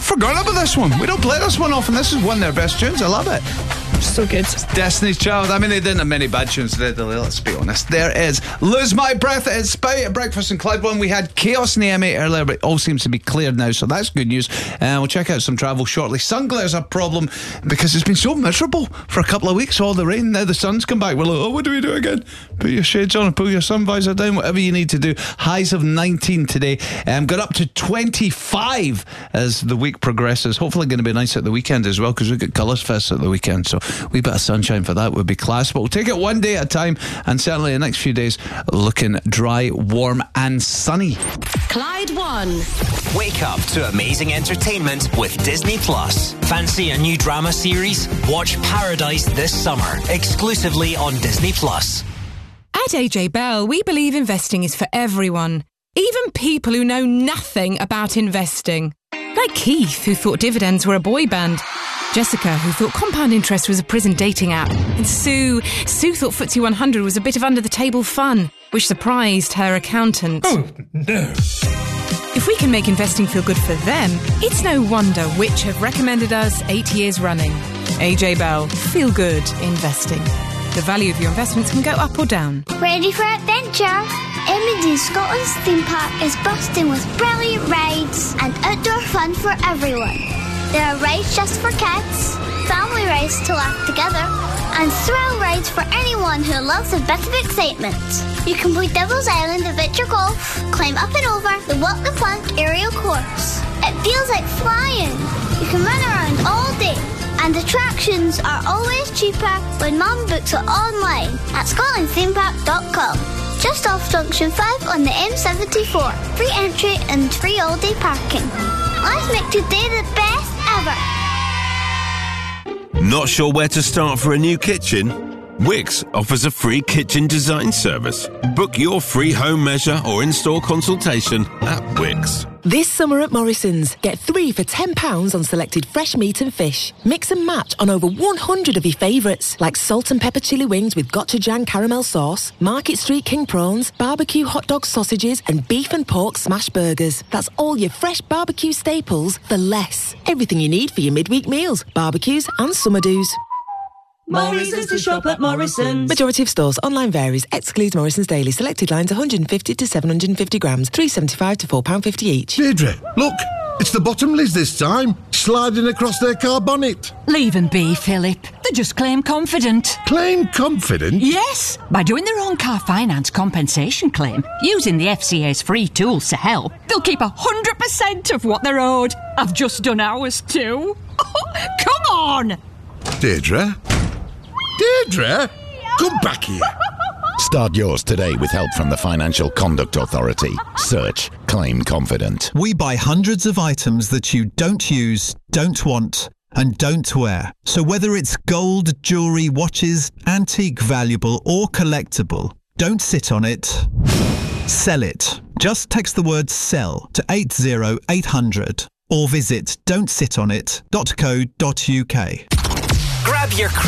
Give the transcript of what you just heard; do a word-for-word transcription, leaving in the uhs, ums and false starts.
forgotten about this one. We don't play this one often. This is one of their best tunes. I love it. So good. It's Destiny's Child. I mean, they didn't have many bad tunes, did they? Let's be honest. There is Lose My Breath. It's Spite at Breakfast in Clyde. We had chaos in the M eight earlier, but it all seems to be cleared now, so that's good news. Uh, we'll check out some travel shortly. Sunglare's a problem because it's been so miserable for a couple of weeks. All the rain. Now the sun's come back. We're like, oh, what do we do again? Put your shades on and pull your sun visor down. Whatever you need to do. Highs of nineteen today. Um, got up to twenty-five as the week progresses. Hopefully going to be nice at the weekend as well, because we've got Colours Fest at the weekend, so wee bit of sunshine for that would be class. But we'll take it one day at a time, and certainly the next few days looking dry, warm and sunny. Clyde One. Wake up to amazing entertainment with Disney Plus. Fancy a new drama series? Watch Paradise this summer, exclusively on Disney Plus. At A J Bell, we believe investing is for everyone, even people who know nothing about investing. Like Keith, who thought dividends were a boy band. Jessica, who thought compound interest was a prison dating app. And Sue, Sue thought F T S E one hundred was a bit of under-the-table fun, which surprised her accountant. Oh, no. If we can make investing feel good for them, it's no wonder Which have recommended us eight years running. A J Bell, feel good investing. The value of your investments can go up or down. Ready for adventure? M and D Scotland's theme park is bursting with brilliant rides and outdoor fun for everyone. There are rides just for kids, family rides to laugh together, and thrill rides for anyone who loves a bit of excitement. You can play Devil's Island Adventure Golf, climb up and over the Walk the Plank aerial course. It feels like flying. You can run around all day, and attractions are always cheaper when Mum books it online at scotland theme park dot com. Just off Junction five on the M seventy-four. Free entry and free all-day parking. Let's make today the best ever. Not sure where to start for a new kitchen? Wix offers a free kitchen design service. Book your free home measure or in-store consultation at Wix. This summer at Morrison's, get three for ten pounds on selected fresh meat and fish. Mix and match on over one hundred of your favourites, like salt and pepper chili wings with gochujang caramel sauce, Market Street king prawns, barbecue hot dog sausages and beef and pork smash burgers. That's all your fresh barbecue staples for less. Everything you need for your midweek meals, barbecues and summer do's. Morrison's to shop at Morrison's. Majority of stores. Online varies. Excludes Morrison's Daily. Selected lines one hundred fifty to seven hundred fifty grams. three pounds seventy-five to four pounds fifty each. Deirdre, look. It's the Bottomleys this time. Sliding across their car bonnet. Leave them be, Philip. They just claim confident. Claim confident? Yes. By doing their own car finance compensation claim, using the F C A's free tools to help, they'll keep one hundred percent of what they're owed. I've just done ours too. Come on! Deirdre? Deirdre? Come back here. Start yours today with help from the Financial Conduct Authority. Search Claim Confident. We buy hundreds of items that you don't use, don't want, and don't wear. So whether it's gold, jewellery, watches, antique, valuable or collectible, don't sit on it. Sell it. Just text the word SELL to eight zero eight hundred or visit don't sit on it dot co dot uk. Grab your